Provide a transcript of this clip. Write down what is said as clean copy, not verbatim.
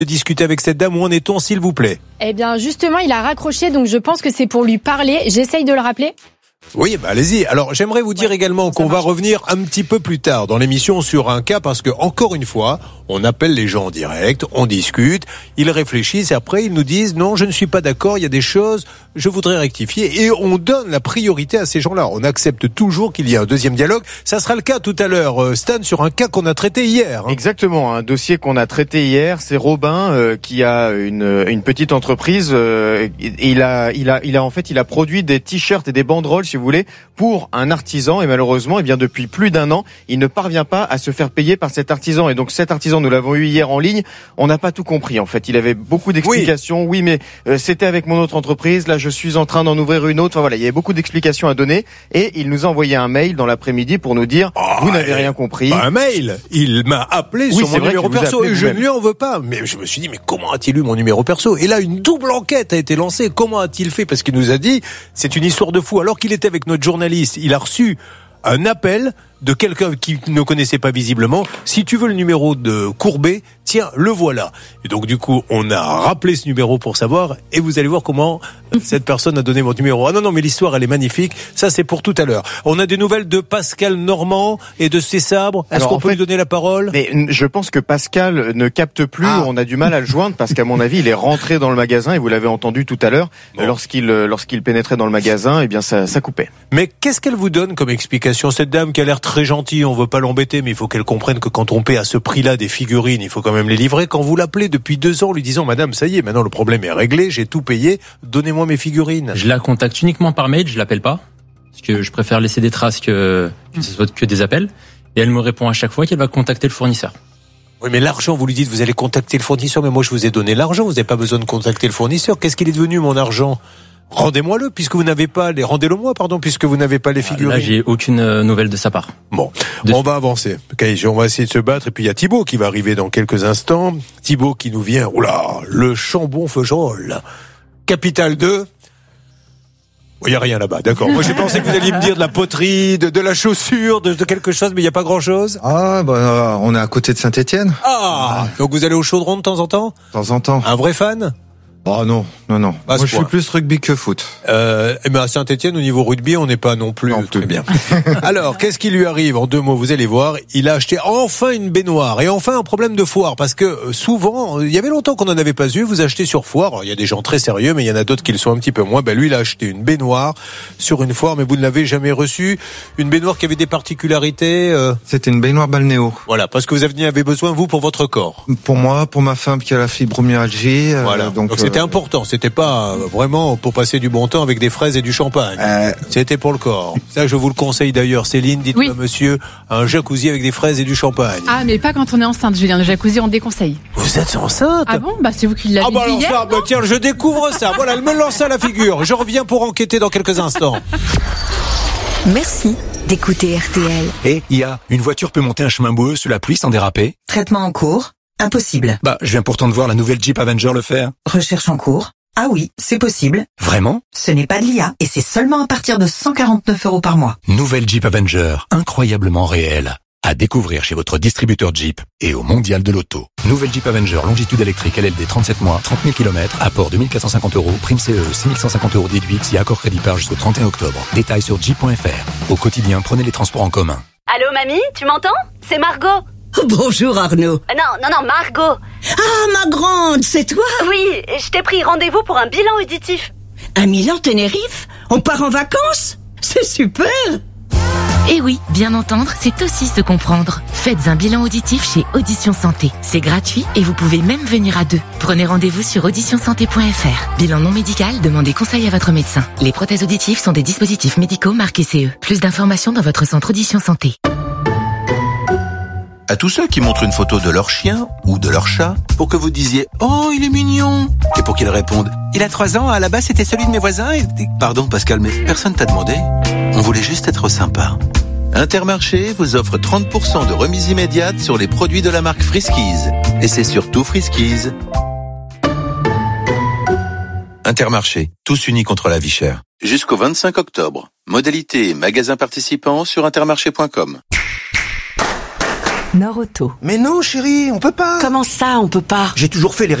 discuter avec cette dame. Où en est-on, s'il vous plaît? Eh bien, justement, il a raccroché, donc je pense que c'est pour lui parler. J'essaye de le rappeler. Oui, allez-y. Alors, j'aimerais vous dire également qu'on va revenir un petit peu plus tard dans l'émission sur un cas parce que, encore une fois, on appelle les gens en direct, on discute, ils réfléchissent et après ils nous disent non, je ne suis pas d'accord, il y a des choses, je voudrais rectifier et on donne la priorité à ces gens-là. On accepte toujours qu'il y ait un deuxième dialogue. Ça sera le cas tout à l'heure, Stan, sur un cas qu'on a traité hier. Exactement, un dossier qu'on a traité hier, c'est Robin qui a une petite entreprise. Il a produit des t-shirts et des banderoles, si vous voulez, pour un artisan et malheureusement, depuis plus d'un an, il ne parvient pas à se faire payer par cet artisan. Et donc cet artisan, nous l'avons eu hier en ligne, on n'a pas tout compris. En fait, il avait beaucoup d'explications. Oui, mais c'était avec mon autre entreprise. Là, je suis en train d'en ouvrir une autre. Enfin voilà, il y avait beaucoup d'explications à donner. Et il nous a envoyé un mail dans l'après-midi pour nous dire vous n'avez rien compris. Un mail. Il m'a appelé sur mon numéro perso et je ne lui en veux pas. Mais je me suis dit mais comment a-t-il eu mon numéro perso? Et là, une double enquête a été lancée. Comment a-t-il fait? Parce qu'il nous a dit c'est une histoire de fou. Alors qu'il était avec notre journaliste, il a reçu un appel de quelqu'un qui ne connaissait pas visiblement. Si tu veux le numéro de Courbet, tiens, le voilà. Et donc du coup, on a rappelé ce numéro pour savoir et vous allez voir comment cette personne a donné mon numéro. Ah non, mais l'histoire, elle est magnifique. Ça, c'est pour tout à l'heure. On a des nouvelles de Pascal Normand et de ses sabres. Est-ce qu'on peut lui donner la parole? Mais je pense que Pascal ne capte plus. On a du mal à le joindre parce qu'à mon avis, il est rentré dans le magasin et vous l'avez entendu tout à l'heure. Bon. Lorsqu'il pénétrait dans le magasin, ça coupait. Mais qu'est-ce qu'elle vous donne comme explication? Cette dame qui a l'air très gentille, on veut pas l'embêter, mais il faut qu'elle comprenne que quand on paie à ce prix-là des figurines, il faut quand même les livrer. Quand vous l'appelez depuis 2 ans, lui disant madame, ça y est, maintenant le problème est réglé, j'ai tout payé, donnez-moi mes figurines. Je la contacte uniquement par mail, je l'appelle pas, parce que je préfère laisser des traces que ce soit que des appels. Et elle me répond à chaque fois qu'elle va contacter le fournisseur. Oui, mais l'argent, vous lui dites, vous allez contacter le fournisseur, mais moi je vous ai donné l'argent, vous n'avez pas besoin de contacter le fournisseur. Qu'est-ce qu'il est devenu, mon argent? Rendez-moi-le, puisque vous n'avez pas puisque vous n'avez pas les figurines. Là, j'ai aucune nouvelle de sa part. Bon, on va avancer. Okay, on va essayer de se battre. Et puis il y a Thibaut qui va arriver dans quelques instants. Thibaut qui nous vient, le Chambon-Feugerolles. Capitale 2. Il n'y a rien là-bas, d'accord. Moi, j'ai pensé que vous alliez me dire de la poterie, de la chaussure, de quelque chose, mais il n'y a pas grand-chose. On est à côté de Saint-Étienne. Donc vous allez au Chaudron de temps en temps? De temps en temps. Un vrai fan? Oh non. Moi, je suis plus rugby que foot. À Saint-Étienne, au niveau rugby, on n'est pas non plus très bien. Alors, qu'est-ce qui lui arrive? En 2 mots, vous allez voir. Il a acheté enfin une baignoire. Et enfin, un problème de foire. Parce que souvent, il y avait longtemps qu'on n'en avait pas eu. Vous achetez sur foire. Alors, il y a des gens très sérieux, mais il y en a d'autres qui le sont un petit peu moins. Lui, il a acheté une baignoire sur une foire, mais vous ne l'avez jamais reçue. Une baignoire qui avait des particularités. C'était une baignoire balnéo. Voilà, parce que vous avez besoin, vous, pour votre corps. Pour moi, pour ma femme qui a la fibromyalgie. Voilà. Donc c'était important. C'était pas vraiment pour passer du bon temps avec des fraises et du champagne. C'était pour le corps. Ça, je vous le conseille d'ailleurs. Céline, dites-moi, monsieur, un jacuzzi avec des fraises et du champagne. Ah, mais pas quand on est enceinte, Julien. Le jacuzzi, on déconseille. Vous êtes enceinte? Ah bon? C'est vous qui l'avez dit alors hier, ça, tiens, je découvre ça. Voilà, elle me lance à la figure. Je reviens pour enquêter dans quelques instants. Merci d'écouter RTL. Et une voiture peut monter un chemin boueux sous la pluie sans déraper? Traitement en cours? Impossible. Je viens pourtant de voir la nouvelle Jeep Avenger le faire. Recherche en cours? Ah oui, c'est possible. Vraiment? Ce n'est pas de l'IA et c'est seulement à partir de 149 € par mois. Nouvelle Jeep Avenger, incroyablement réelle. À découvrir chez votre distributeur Jeep et au Mondial de l'Auto. Nouvelle Jeep Avenger, longitude électrique LLD 37 mois, 30 000 km, apport 2450 €, prime CE, 6150 € déduite si accord crédit par jusqu'au 31 octobre. Détails sur jeep.fr. Au quotidien, prenez les transports en commun. Allô mamie, tu m'entends? C'est Margot. Bonjour Arnaud. Non, Margot. Ah, ma grande, c'est toi? Oui, je t'ai pris rendez-vous pour un bilan auditif. Un Milan Tenerife? On part en vacances? C'est super! Eh oui, bien entendre, c'est aussi se comprendre. Faites un bilan auditif chez Audition Santé. C'est gratuit et vous pouvez même venir à 2. Prenez rendez-vous sur auditionsanté.fr. Bilan non médical, demandez conseil à votre médecin. Les prothèses auditives sont des dispositifs médicaux marqués CE. Plus d'informations dans votre centre Audition Santé. À tous ceux qui montrent une photo de leur chien ou de leur chat pour que vous disiez « Oh, il est mignon !» et pour qu'ils répondent « Il a 3 ans, à la base c'était celui de mes voisins et... » Pardon Pascal, mais personne t'a demandé. On voulait juste être sympa. Intermarché vous offre 30% de remise immédiate sur les produits de la marque Friskies. Et c'est surtout Friskies. Intermarché, tous unis contre la vie chère. Jusqu'au 25 octobre. Modalité et magasins participants sur intermarché.com. Nord Auto. Mais non, chérie, on peut pas. Comment ça, on peut pas? J'ai toujours fait les